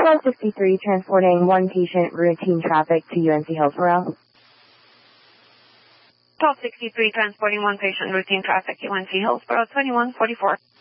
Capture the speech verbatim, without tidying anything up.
twelve sixty-three, transporting one patient, routine traffic to U N C Hillsborough. twelve sixty-three, transporting one patient, routine traffic, U N C Hillsborough, twenty-one forty-four.